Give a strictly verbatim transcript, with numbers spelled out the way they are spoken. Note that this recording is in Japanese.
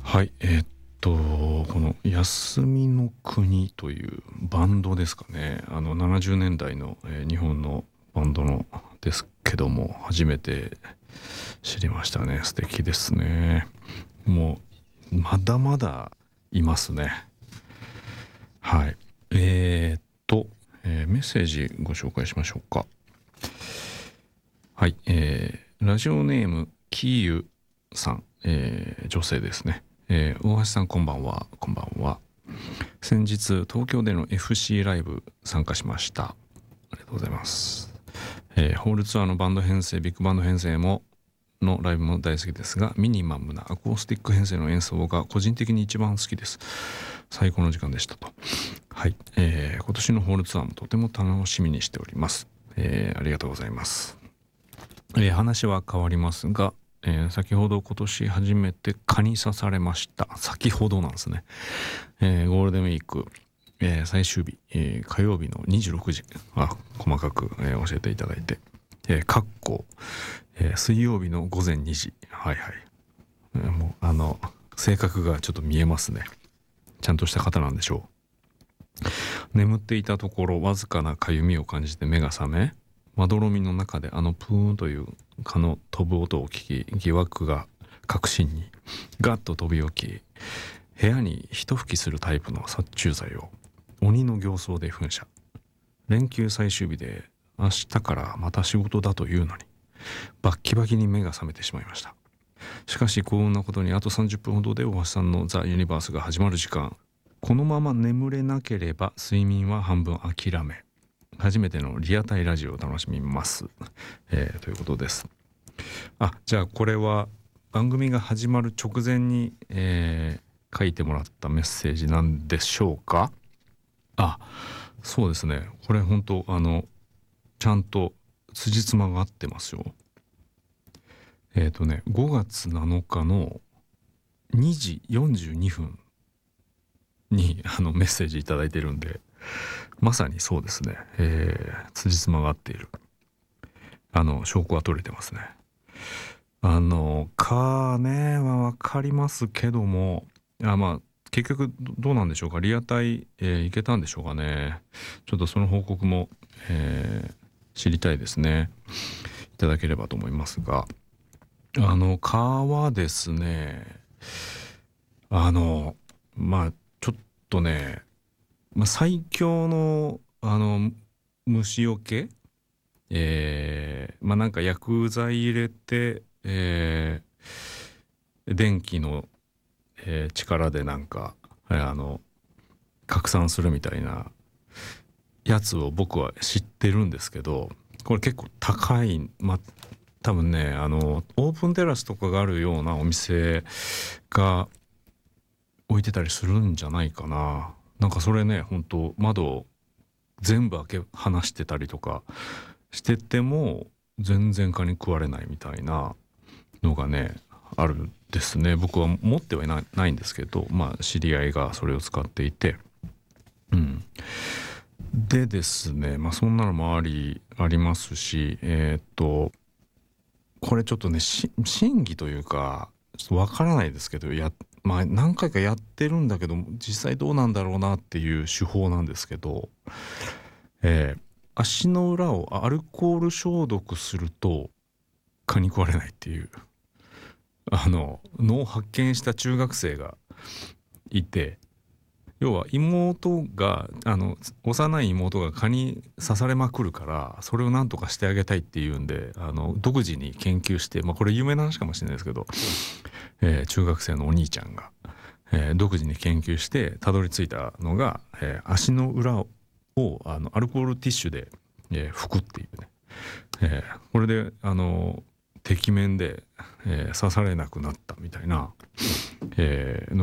はい、えーっとこの休みの国というバンドですかね。あのななじゅうねんだいの、えー日本のバンドのですけども、初めて知りましたね。素敵ですね。もうまだまだいますね。はい。えーっと、えーメッセージご紹介しましょうか。はい、えーラジオネームキーユさん、えー女性ですね。えー大橋さん、こんばんは。こんばんは。先日東京での エフシー ライブ参加しました。ありがとうございます。えーホールツアーのバンド編成、ビッグバンド編成ものライブも大好きですが、ミニマムなアコースティック編成の演奏が個人的に一番好きです。最高の時間でしたと。はい、えー今年のホールツアーもとても楽しみにしております。えーありがとうございます。えー話は変わりますが、えー先ほど今年初めて蚊に刺されました。先ほどなんですね。えーゴールデンウィーク、えー最終日、えー火曜日のにじゅうろくじ、あ、細かく、えー教えていただいて、えー、かっこ、えー水曜日のごぜんにじ、はいはい、えーもうあの性格がちょっと見えますね。ちゃんとした方なんでしょう。眠っていたところ、わずかなかゆみを感じて目が覚め、まどろみの中であのプーンという蚊の飛ぶ音を聞き、疑惑が確信にガッと飛び起き、部屋に一吹きするタイプの殺虫剤を鬼の形相で噴射。連休最終日で明日からまた仕事だというのに、バッキバキに目が覚めてしまいました。しかし幸運なことにあとさんじゅっぷんほどで大橋さんのザ・ユニバースが始まる時間。このまま眠れなければ睡眠は半分諦め、初めてのリアタイラジオを楽しみます、えーということです。あ、じゃあこれは番組が始まる直前に、えー書いてもらったメッセージなんでしょうか。あ、そうですね。これ本当あのちゃんと辻褄が合ってますよ。えっとねごがつなのかのにじよんじゅうにふんにあのメッセージいただいてるんで、まさにそうですね。えー、辻褄が合っている。あの証拠は取れてますね。あのかねはわかりますけども、あ、まあ結局どどうなんでしょうか。リアタイ、えー、いけたんでしょうかね。ちょっとその報告も、えー知りたいですね。いただければと思いますが、あの蚊はですね、あのまあちょっとね、まあ、最強のあの虫除け、えーまあなんか薬剤入れて、えー電気の、えー力でなんか、えーあの拡散するみたいなやつを僕は知ってるんですけど、これ結構高い、まあ多分ね、あのオープンテラスとかがあるようなお店が置いてたりするんじゃないかな。なんかそれね、本当窓全部開け放してたりとかしてても全然蚊に食われないみたいなのがねあるんですね。僕は持ってはいな、ないんですけど、まあ知り合いがそれを使っていて、うん。でですね、まあそんなのもありありますし、えーっとこれちょっとねし真偽というかちょっとわからないですけど、やまあ何回かやってるんだけど実際どうなんだろうなっていう手法なんですけど、えー足の裏をアルコール消毒すると蚊に食われないっていうあののを発見した中学生がいて、要は妹があの幼い妹が蚊に刺されまくるからそれをなんとかしてあげたいっていうんで、あの独自に研究して、まあこれ有名な話かもしれないですけど、えー中学生のお兄ちゃんが、えー独自に研究してたどり着いたのが、えー足の裏をあのアルコールティッシュで、えー拭くっていうね、えーこれであのてきめんで、えー刺されなくなったみたいな、えーの